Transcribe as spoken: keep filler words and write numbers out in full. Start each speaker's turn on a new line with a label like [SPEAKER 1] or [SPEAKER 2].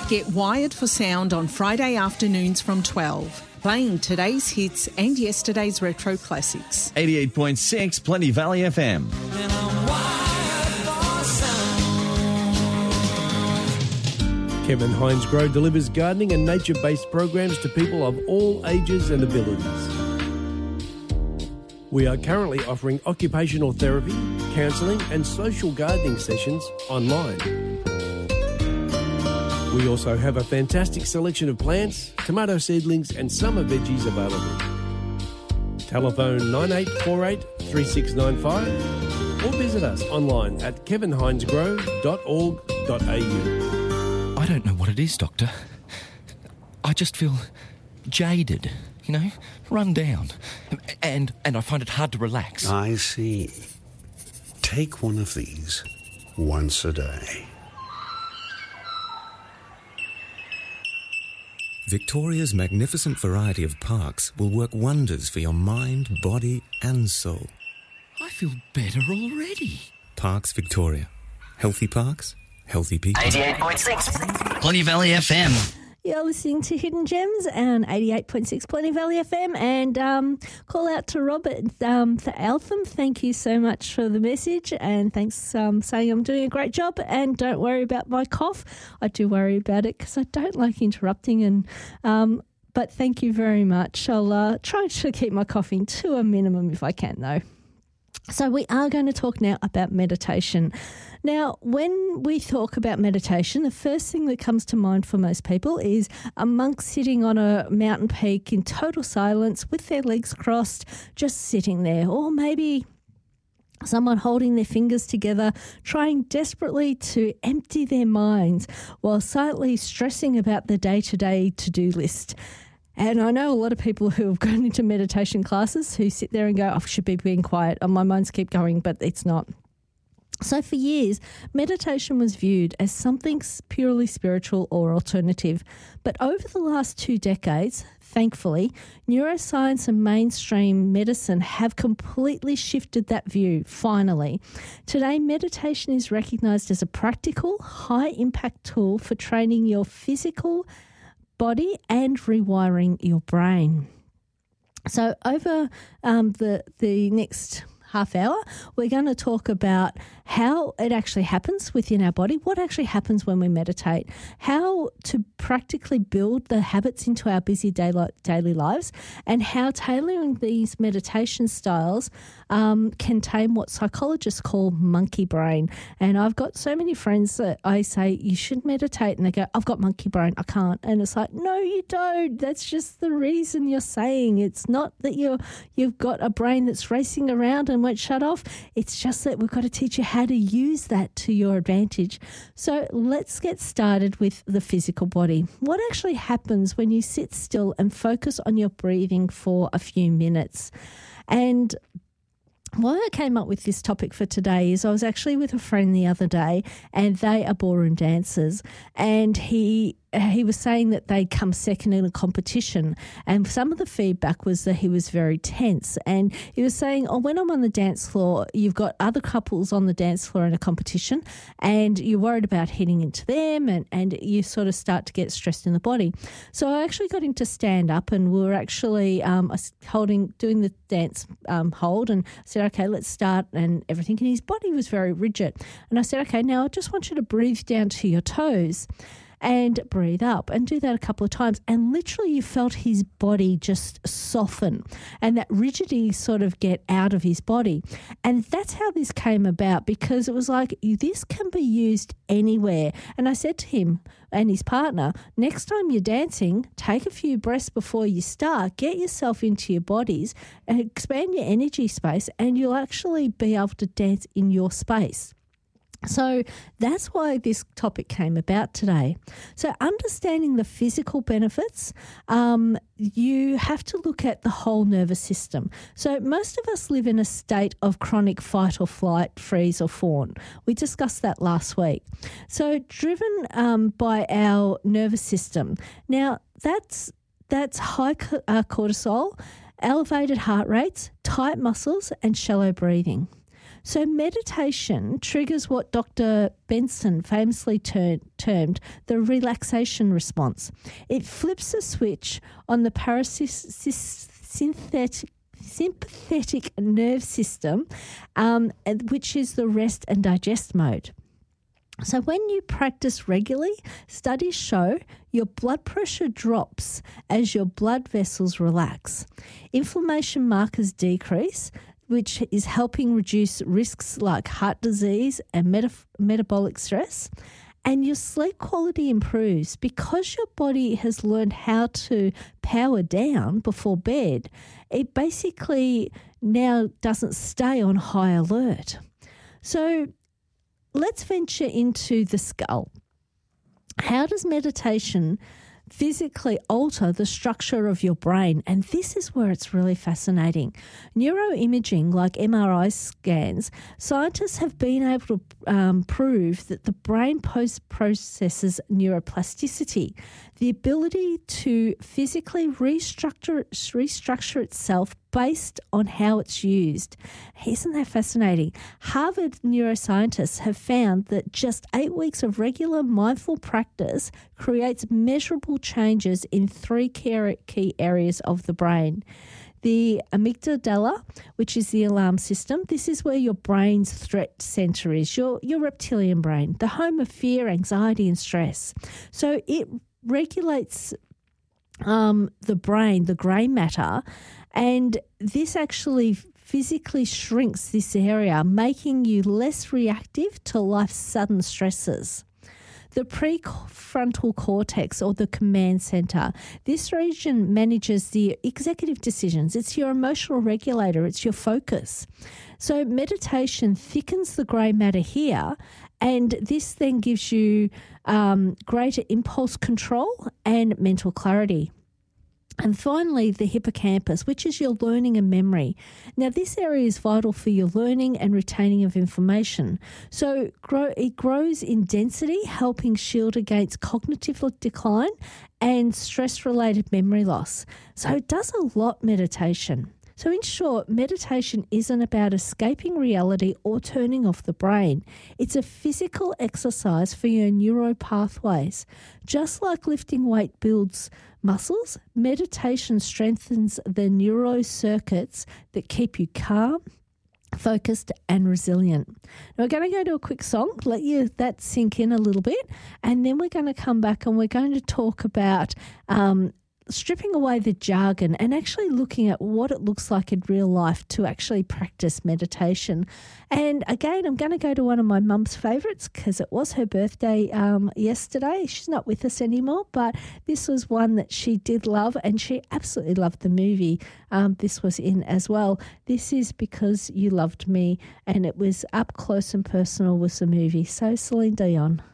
[SPEAKER 1] Get wired for sound on Friday afternoons from twelve, playing today's hits and yesterday's retro classics.
[SPEAKER 2] eighty-eight point six Plenty Valley F M.
[SPEAKER 3] Kevin Hines Grow delivers gardening and nature-based programs to people of all ages and abilities. We are currently offering occupational therapy, counselling and social gardening sessions online. We also have a fantastic selection of plants, tomato seedlings and summer veggies available. Telephone nine eight four eight, three six nine five or visit us online at kevin hines grow dot org dot a u.
[SPEAKER 4] I don't know what it is, Doctor. I just feel jaded, you know, run down. And, and I find it hard to relax.
[SPEAKER 5] I see. Take one of these once a day.
[SPEAKER 6] Victoria's magnificent variety of parks will work wonders for your mind, body and soul.
[SPEAKER 4] I feel better already.
[SPEAKER 6] Parks Victoria. Healthy parks, healthy people.
[SPEAKER 7] eighty-eight point six Plenty Valley F M.
[SPEAKER 8] You're listening to Hidden Gems on eighty-eight point six Plenty Valley F M, and um, call out to Robert um, for Eltham. Thank you so much for the message, and thanks um, saying I'm doing a great job, and don't worry about my cough. I do worry about it because I don't like interrupting, and um, but thank you very much. I'll uh, try to keep my coughing to a minimum if I can, though. So we are going to talk now about meditation. Now, when we talk about meditation, the first thing that comes to mind for most people is a monk sitting on a mountain peak in total silence with their legs crossed, just sitting there. Or maybe someone holding their fingers together, trying desperately to empty their minds while silently stressing about the day-to-day to-do list. And I know a lot of people who have gone into meditation classes who sit there and go, I should be being quiet, and my minds keep going, but it's not. So for years, meditation was viewed as something purely spiritual or alternative. But over the last two decades, thankfully, neuroscience and mainstream medicine have completely shifted that view, finally. Today, meditation is recognised as a practical, high-impact tool for training your physical body and rewiring your brain. So over um, the the next half hour, we're going to talk about how it actually happens within our body, what actually happens when we meditate, how to practically build the habits into our busy daily, daily lives, and how tailoring these meditation styles um, can tame what psychologists call monkey brain. And I've got so many friends that I say, you should meditate, and they go, I've got monkey brain, I can't. And it's like, no, you don't. That's just the reason you're saying. It's not that you're, you've got a brain that's racing around and won't shut off. It's just that we've got to teach you how to use that to your advantage. So let's get started with the physical body. What actually happens when you sit still and focus on your breathing for a few minutes? And why I came up with this topic for today is I was actually with a friend the other day, and they are ballroom dancers, and he he was saying that they'd come second in a competition, and some of the feedback was that he was very tense. And he was saying, oh, when I'm on the dance floor, you've got other couples on the dance floor in a competition, and you're worried about hitting into them, and, and you sort of start to get stressed in the body. So I actually got him to stand up, and we were actually um, holding, doing the dance um, hold, and I said, okay, let's start, and everything. And his body was very rigid. And I said, okay, now I just want you to breathe down to your toes and breathe up, and do that a couple of times. And literally you felt his body just soften and that rigidity sort of get out of his body. And that's how this came about, because it was like, this can be used anywhere. And I said to him and his partner, next time you're dancing, take a few breaths before you start, get yourself into your bodies and expand your energy space, and you'll actually be able to dance in your space. So that's why this topic came about today. So understanding the physical benefits, um, you have to look at the whole nervous system. So most of us live in a state of chronic fight or flight, freeze or fawn. We discussed that last week. So driven um, by our nervous system. Now that's that's high uh, cortisol, elevated heart rates, tight muscles and shallow breathing. So meditation triggers what Doctor Benson famously ter- termed the relaxation response. It flips a switch on the parasympathetic sympathetic nerve system, um, which is the rest and digest mode. So when you practice regularly, studies show your blood pressure drops as your blood vessels relax. Inflammation markers decrease, which is helping reduce risks like heart disease and meta- metabolic stress. And your sleep quality improves because your body has learned how to power down before bed. It basically now doesn't stay on high alert. So let's venture into the skull. How does meditation physically alter the structure of your brain? And this is where it's really fascinating. Neuroimaging, like M R I scans, scientists have been able to um, prove that the brain post processes neuroplasticity, the ability to physically restructure, restructure itself based on how it's used. Isn't that fascinating? Harvard neuroscientists have found that just eight weeks of regular mindful practice creates measurable changes in three key areas of the brain. The amygdala, which is the alarm system, this is where your brain's threat center is, your, your reptilian brain, the home of fear, anxiety, and stress. So it regulates um, the brain, the grey matter, and this actually physically shrinks this area, making you less reactive to life's sudden stresses. The prefrontal cortex, or the command center, this region manages the executive decisions. It's your emotional regulator. It's your focus. So meditation thickens the grey matter here, and this then gives you um, greater impulse control and mental clarity. And finally, the hippocampus, which is your learning and memory. Now, this area is vital for your learning and retaining of information. So grow, it grows in density, helping shield against cognitive decline and stress-related memory loss. So it does a lot, meditation. So in short, meditation isn't about escaping reality or turning off the brain. It's a physical exercise for your neuro pathways. Just like lifting weight builds muscles, meditation strengthens the neuro circuits that keep you calm, focused and resilient. Now we're going to go to a quick song, let you that sink in a little bit, and then we're going to come back and we're going to talk about um, stripping away the jargon and actually looking at what it looks like in real life to actually practice meditation. And again, I'm going to go to one of my mum's favourites because it was her birthday um, yesterday. She's not with us anymore, but this was one that she did love, and she absolutely loved the movie um, this was in as well. This is Because You Loved Me, and it was up close and personal with the movie. So Celine Dion.